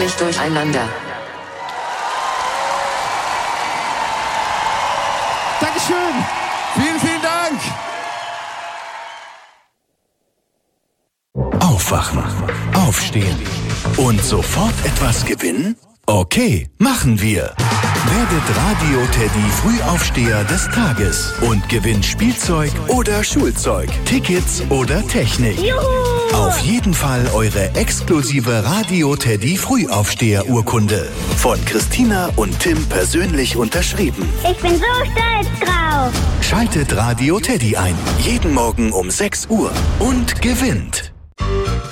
nicht durcheinander. Dankeschön. Vielen, vielen Dank. Aufwachen, aufstehen und sofort etwas gewinnen? Okay, machen wir. Werdet Radio Teddy Frühaufsteher des Tages und gewinnt Spielzeug oder Schulzeug, Tickets oder Technik. Juhu! Auf jeden Fall eure exklusive Radio Teddy Frühaufsteher-Urkunde. Von Christina und Tim persönlich unterschrieben. Ich bin so stolz drauf. Schaltet Radio Teddy ein. Jeden Morgen um 6 Uhr und gewinnt.